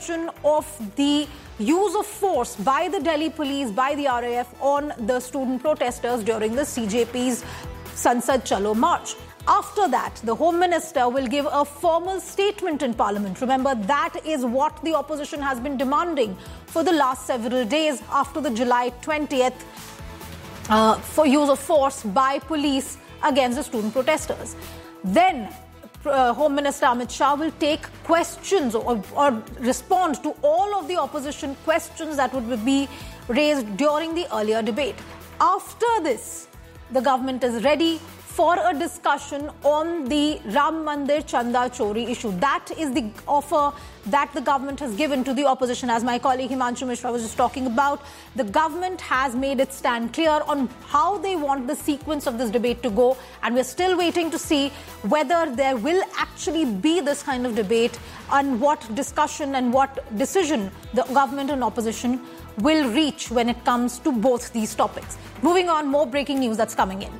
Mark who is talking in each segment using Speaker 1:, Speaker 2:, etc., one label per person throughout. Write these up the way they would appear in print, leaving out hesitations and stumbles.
Speaker 1: question of the use of force by the Delhi police, by the RAF on the student protesters during the CJP's Sansad Chalo March. After that, the Home Minister will give a formal statement in Parliament. Remember, that is what the opposition has been demanding for the last several days after the July 20th for use of force by police against the student protesters. Then Home Minister Amit Shah will take questions or respond to all of the opposition questions that would be raised during the earlier debate. After this, the government is ready for a discussion on the Ram Mandir Chanda Chori issue. That is the offer that the government has given to the opposition. As my colleague Himanshu Mishra was just talking about, the government has made its stand clear on how they want the sequence of this debate to go, and we're still waiting to see whether there will actually be this kind of debate and what discussion and what decision the government and opposition will reach when it comes to both these topics. Moving on, more breaking news that's coming in.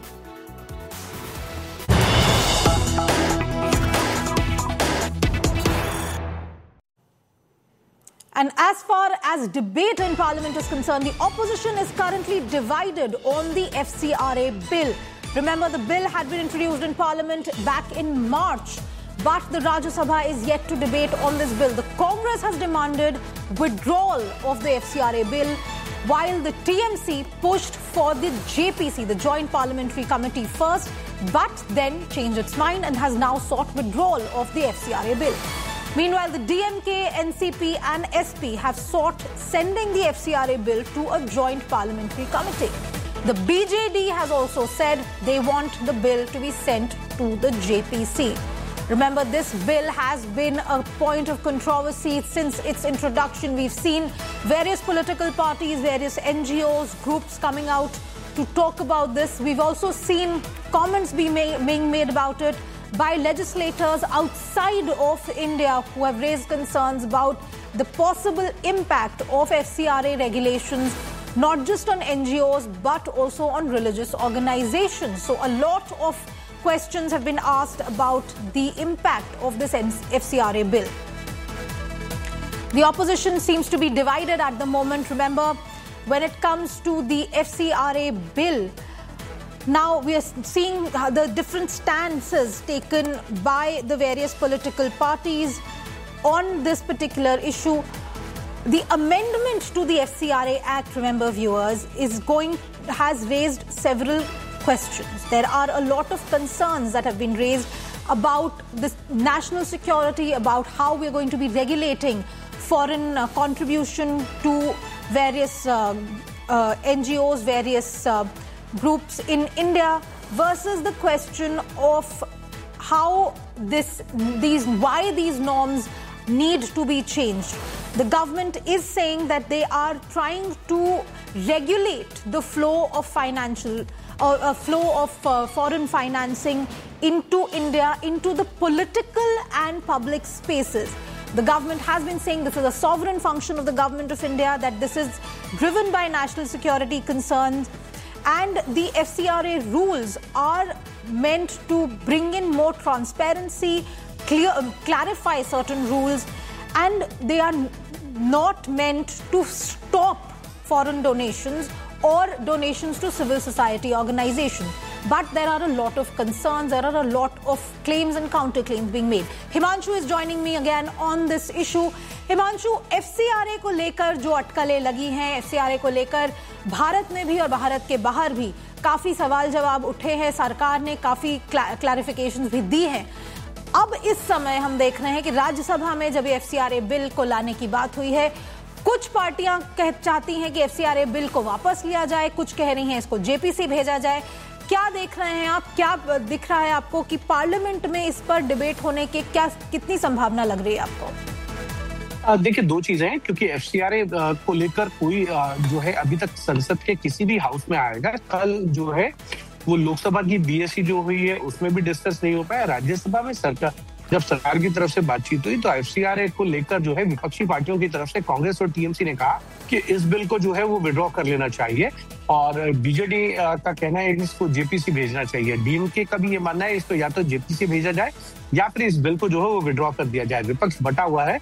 Speaker 1: And as far as debate in Parliament is concerned, the opposition is currently divided on the FCRA bill. Remember, the bill had been introduced in Parliament back in March, but the Rajya Sabha is yet to debate on this bill. The Congress has demanded withdrawal of the FCRA bill, while the TMC pushed for the JPC, the Joint Parliamentary Committee, first, but then changed its mind and has now sought withdrawal of the FCRA bill. Meanwhile, the DMK, NCP and SP have sought sending the FCRA bill to a joint parliamentary committee. The BJD has also said they want the bill to be sent to the JPC. Remember, this bill has been a point of controversy since its introduction. We've seen various political parties, various NGOs, groups coming out to talk about this. We've also seen comments being made about it by legislators outside of India who have raised concerns about the possible impact of FCRA regulations, not just on NGOs, but also on religious organizations. So a lot of questions have been asked about the impact of this FCRA bill. The opposition seems to be divided at the moment. Remember, when it comes to the FCRA bill, now we are seeing the different stances taken by the various political parties on this particular issue. The amendment to the FCRA Act, remember viewers, has raised several questions. There are a lot of concerns that have been raised about this national security, about how we're going to be regulating foreign contribution to various NGOs, various groups in India, versus the question of how why these norms need to be changed. The government is saying that they are trying to regulate the flow of foreign financing into India, into the political and public spaces. The government has been saying this is a sovereign function of the government of India, that this is driven by national security concerns. And the FCRA rules are meant to bring in more transparency, clarify certain rules, and they are not meant to stop foreign donations or donations to civil society organizations. But there are a lot of concerns, there are a lot of claims and counterclaims being made. Himanshu is joining me again on this issue. Himanshu, FCRA को लेकर जो अटकलें लगी हैं, FCRA को लेकर भारत में भी और भारत के बाहर भी काफी सवाल जवाब उठे हैं, सरकार ने काफी क्लैरिफिकेशंस भी दी हैं. अब इस समय हम देख रहे हैं कि राज्यसभा में जब एफसीआरए बिल को लाने की बात हुई है, कुछ पार्टियां चाहती हैं कि एफसीआरए बिल को वापस लिया जाए, कुछ कह रही हैं इसको जेपीसी भेजा जाए. क्या देख रहे हैं आप, क्या दिख रहा है आपको कि पार्लियामेंट में इस पर डिबेट होने की कितनी संभावना लग रही है आपको?
Speaker 2: देखिए, दो चीजें हैं, क्योंकि एफसीआरए को लेकर कोई जो है अभी तक संसद के किसी भी हाउस में आएगा. कल जो है वो लोकसभा की बीएससी जो हुई है उसमें भी डिस्कस नहीं हो पाया. राज्यसभा में जब सरकार की तरफ से बातचीत हुई तो एफसीआरए को लेकर जो है विपक्षी पार्टियों की तरफ से कांग्रेस और टीएमसी ने कहा कि इस बिल को जो है वो विड्रॉ कर लेना चाहिए, और बीजेडी का कहना है कि इसको जेपीसी भेजना चाहिए. डीएमके का भी ये मानना है इसको या तो जेपीसी भेजा जाए या फिर इस बिल को जो है वो विड्रॉ कर दिया जाए. विपक्ष बटा हुआ है